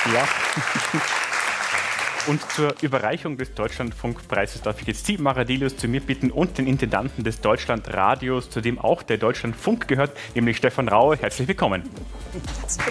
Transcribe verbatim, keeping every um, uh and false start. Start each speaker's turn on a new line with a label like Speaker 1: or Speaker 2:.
Speaker 1: Ja. Und zur Überreichung des Deutschlandfunkpreises darf ich jetzt Sie, Maradelius, zu mir bitten und den Intendanten des Deutschlandradios, zu dem auch der Deutschlandfunk gehört, nämlich Stefan Raue. Herzlich willkommen.